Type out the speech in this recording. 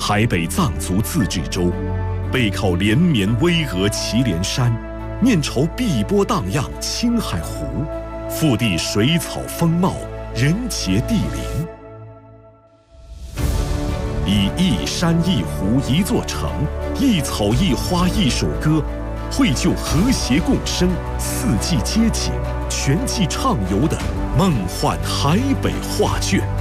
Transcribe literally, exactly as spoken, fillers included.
海北藏族自治州，背靠连绵巍峨祁连山，面朝碧波荡漾青海湖，腹地水草丰茂，人杰地灵。以一山一湖一座城，一草一花一首歌，绘就和谐共生、四季皆景、全季畅游的梦幻海北画卷。